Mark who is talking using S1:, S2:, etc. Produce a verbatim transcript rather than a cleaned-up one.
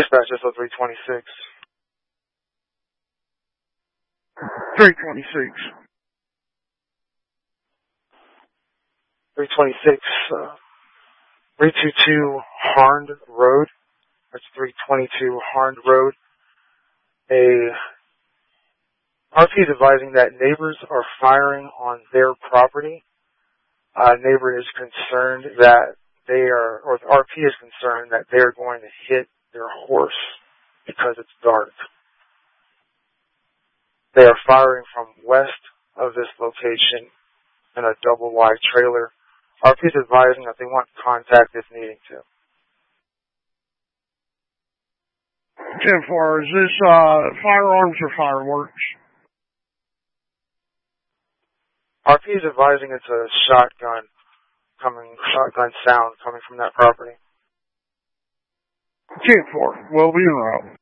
S1: Dispatch S O three twenty-six.
S2: three twenty-six.
S1: three twenty-six, uh, three twenty-two Harnd Road. That's three twenty-two Harnd Road. A R P is advising that neighbors are firing on their property. A neighbor is concerned that they are, or the R P is concerned that they are going to hit their horse because it's dark. They are firing from west of this location in a double wide trailer. R P is advising that they want contact if needing to.
S2: ten four, is this uh, firearms or fireworks?
S1: R P is advising it's a shotgun coming, shotgun sound coming from that property.
S2: ten four, we'll be in route.